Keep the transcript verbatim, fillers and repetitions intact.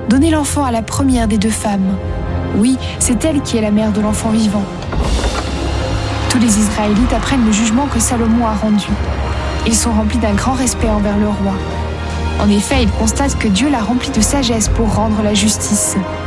Donnez l'enfant à la première des deux femmes. Oui, c'est elle qui est la mère de l'enfant vivant. » Tous les Israélites apprennent le jugement que Salomon a rendu. Ils sont remplis d'un grand respect envers le roi. En effet, ils constatent que Dieu l'a rempli de sagesse pour rendre la justice.